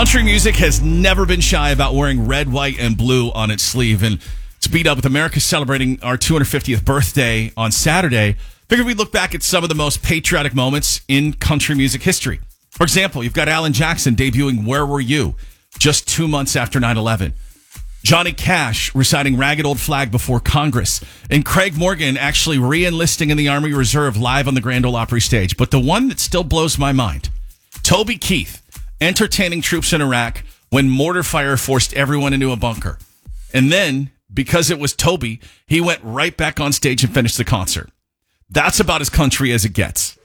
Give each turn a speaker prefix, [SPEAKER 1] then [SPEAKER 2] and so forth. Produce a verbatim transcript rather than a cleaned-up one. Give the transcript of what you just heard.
[SPEAKER 1] Country music has never been shy about wearing red, white, and blue on its sleeve. And to beat up with America celebrating our two hundred fiftieth birthday on Saturday, figured we'd look back at some of the most patriotic moments in country music history. For example, you've got Alan Jackson debuting Where Were You just two months after nine eleven. Johnny Cash reciting Ragged Old Flag before Congress. And Craig Morgan actually re-enlisting in the Army Reserve live on the Grand Ole Opry stage. But the one that still blows my mind, Toby Keith entertaining troops in Iraq when mortar fire forced everyone into a bunker. And then, because it was Toby, he went right back on stage and finished the concert. That's about as country as it gets.